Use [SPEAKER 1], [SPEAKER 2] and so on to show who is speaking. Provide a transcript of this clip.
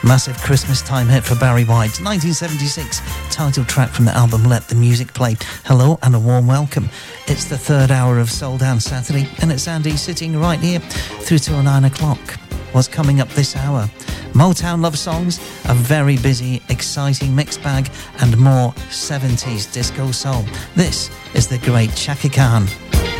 [SPEAKER 1] Massive Christmas time hit for Barry White. 1976, title track from the album Let the Music Play. Hello and a warm welcome. It's the third hour of Soul Dance Saturday, and it's Andy sitting right here through till 9 o'clock. What's coming up this hour? Motown love songs, a very busy, exciting mixed bag, and more 70s disco soul. This is the great Chaka Khan.